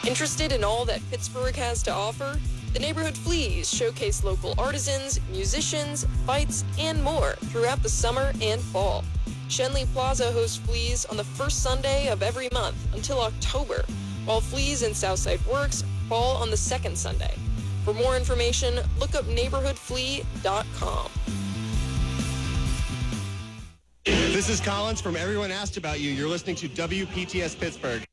Interested in all that Pittsburgh has to offer? The Neighborhood Fleas showcase local artisans, musicians, fights, and more throughout the summer and fall. Shenley Plaza hosts Fleas on the first Sunday of every month until October, while Fleas and Southside Works fall on the second Sunday. For more information, look up neighborhoodflea.com. This is Collins from Everyone Asked About You. You're listening to WPTS Pittsburgh.